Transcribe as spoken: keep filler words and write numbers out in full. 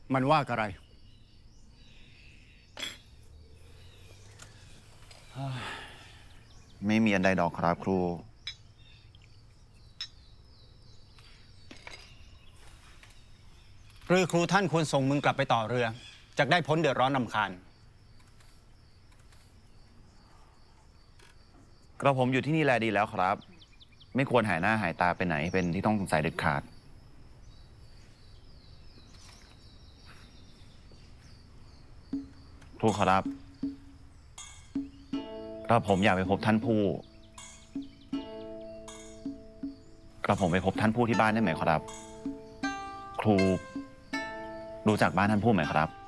มันว่าอะไรไม่มีอันใดดอกครับครูหรือครูท่านควรส่งมึงกลับไปต่อเรือจะได้พ้นเดือดร้อนรำคาญกระผมอยู่ที่นี่แลดีแล้วครับ ไม่ควรหายหน้าหายตาไปไหนเป็นที่ต้องสงสัยเด็ดขาดครูครับกระผมอยากไปพบท่านผู้กระผมไปพบท่านผู้ที่บ้านได้ไหมครับ ครูรู้จักบ้านท่านผู้ไหมครับ